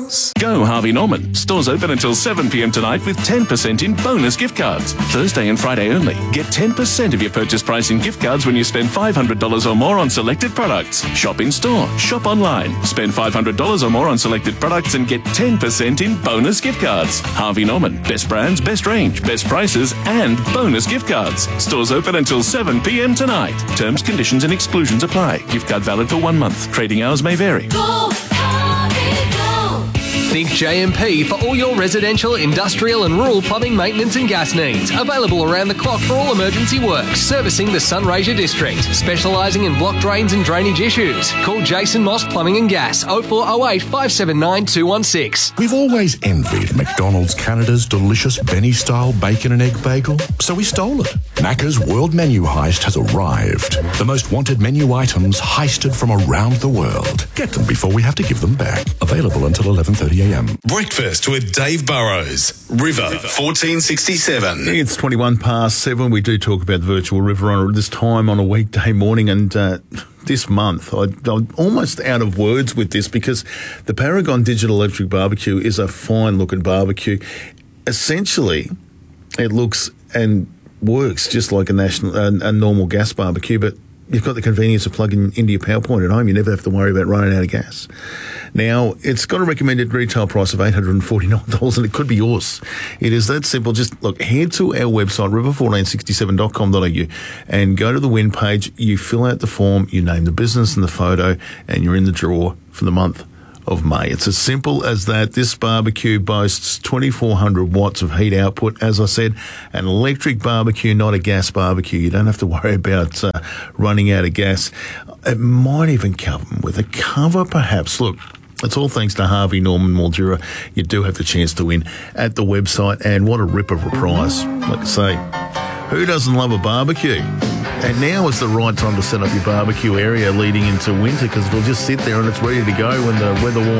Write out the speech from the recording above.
details. Go Harvey Norman. Stores open until 7 p.m. tonight with 10% in bonus gift cards. Thursday and Friday only. Get 10% of your purchase price in gift cards when you spend $500 or more on selected products. Shop in store. Shop online. Spend $500 or more on selected products and get 10% in bonus gift cards. Harvey Norman. Best brands, best range, best prices, and bonus gift cards. Stores open until 7 p.m. tonight. Terms, conditions and exclusions apply. Gift card valid for 1 month. Trading hours may vary. Go, Harvey, go. Think JMP for all your residential, industrial and rural plumbing maintenance and gas needs. Available around the clock for all emergency works. Servicing the Sunraysia district. Specialising in block drains and drainage issues. Call Jason Moss Plumbing and Gas 0408 579 216. We've always envied McDonald's Canada's delicious Benny-style bacon and egg bagel, so we stole it. Macca's World Menu Heist has arrived. The most wanted menu items heisted from around the world. Get them before we have to give them back. Available until 11:30 a.m. Breakfast with Dave Burrows. River 1467. It's 21 past 7. We do talk about the virtual river on this time on a weekday morning, and this month I'm almost out of words with this because the Paragon Digital Electric Barbecue is a fine-looking barbecue. Essentially, it looks and works just like a normal gas barbecue, but you've got the convenience of plugging into your power point at home. You never have to worry about running out of gas. Now, it's got a recommended retail price of $849, and it could be yours. It is that simple. Just look, head to our website, river1467.com.au, and go to the win page. You fill out the form, you name the business and the photo, and you're in the draw for the month of May. It's as simple as that. This barbecue boasts 2,400 watts of heat output. As I said, an electric barbecue, not a gas barbecue. You don't have to worry about running out of gas. It might even come with a cover, perhaps. Look, it's all thanks to Harvey Norman Mildura. You do have the chance to win at the website, and what a rip of a prize. Like I say, who doesn't love a barbecue? And now is the right time to set up your barbecue area leading into winter, because it'll just sit there and it's ready to go when the weather warms